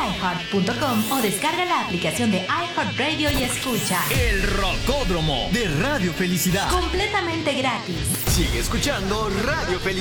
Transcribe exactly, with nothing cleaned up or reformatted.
i heart punto com o descarga la aplicación de iHeartRadio y escucha El Rocódromo de Radio Felicidad. completamente gratis. Sigue escuchando Radio Felicidad.